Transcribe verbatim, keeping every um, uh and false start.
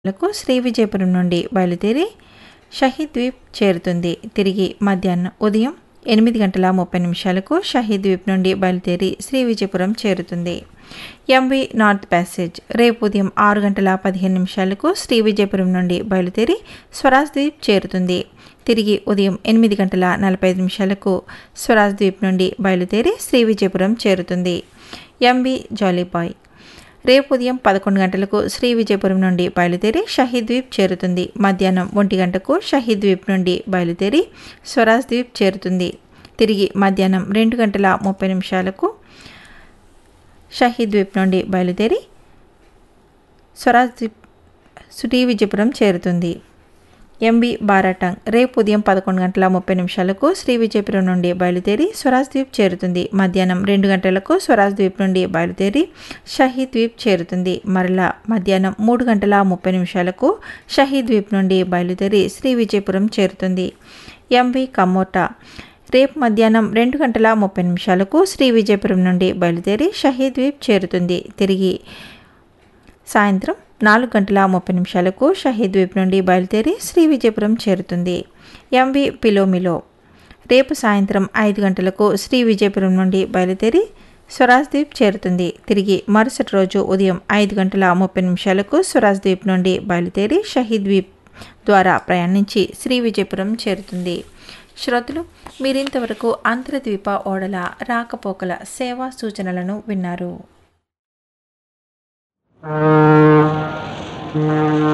లకు శ్రీ విజయపురం నుండి బయలుదేరి షహీద్ ద్వీప్ చేరుతుంది. తిరిగి మధ్యాహ్నం ఉదయం ఎనిమిది గంటల ముప్పై నిమిషాలకు షహీద్ ద్వీప్ నుండి బయలుదేరి శ్రీ విజయపురం చేరుతుంది. ఎంవి నార్త్ ప్యాసేజ్ రేపు ఉదయం ఆరు గంటల పదిహేను నిమిషాలకు శ్రీ విజయపురం నుండి బయలుదేరి స్వరాజ్ ద్వీప్ చేరుతుంది. తిరిగి ఉదయం ఎనిమిది గంటల నలభై ఐదు నిమిషాలకు స్వరాజ్ ద్వీప్ నుండి బయలుదేరి శ్రీ విజయపురం చేరుతుంది. ఎంవి జాలీబాయ్ రేపు ఉదయం పదకొండు గంటలకు శ్రీ విజయపురం నుండి బయలుదేరి షహీద్ ద్వీప్ చేరుతుంది. మధ్యాహ్నం ఒంటి గంటకు షహీద్ ద్వీప్ నుండి బయలుదేరి స్వరాజ్ ద్వీప్ చేరుతుంది. తిరిగి మధ్యాహ్నం రెండు గంటల ముప్పై నిమిషాలకు షహీద్ ద్వీప్ నుండి బయలుదేరి స్వరాజ్ ద్వీప్ శ్రీ విజయపురం చేరుతుంది. ఎంవి బారాటాంగ్ రేపు ఉదయం పదకొండు గంటల ముప్పై నిమిషాలకు శ్రీ విజయపురం నుండి బయలుదేరి స్వరాజ్ ద్వీప్ చేరుతుంది. మధ్యాహ్నం రెండు గంటలకు స్వరాజ్ ద్వీప్ నుండి బయలుదేరి షహీద్ ద్వీప్ చేరుతుంది. మరలా మధ్యాహ్నం మూడు గంటల ముప్పై నిమిషాలకు షహీద్ ద్వీప్ నుండి బయలుదేరి శ్రీ విజయపురం చేరుతుంది. ఎంవి కమోటా రేపు మధ్యాహ్నం రెండు గంటల ముప్పై నిమిషాలకు శ్రీ విజయపురం నుండి బయలుదేరి షహీద్ ద్వీప్ చేరుతుంది. తిరిగి సాయంత్రం నాలుగు గంటల ముప్పై నిమిషాలకు షహీద్ ద్వీప్ నుండి బయలుదేరి శ్రీ విజయపురం చేరుతుంది. ఎంవి పిలోమిలో రేపు సాయంత్రం ఐదు గంటలకు శ్రీ విజయపురం నుండి బయలుదేరి స్వరాజ్ ద్వీప్ చేరుతుంది. తిరిగి మరుసటి రోజు ఉదయం ఐదు గంటల ముప్పై నిమిషాలకు స్వరాజ్ ద్వీప్ నుండి బయలుదేరి షహీద్ ద్వీప్ ద్వారా ప్రయాణించి శ్రీ విజయపురం చేరుతుంది. శ్రోతలు, మీరింతవరకు అంతర్ద్వీప ఓడల రాకపోకల సేవా సూచనలను విన్నారు.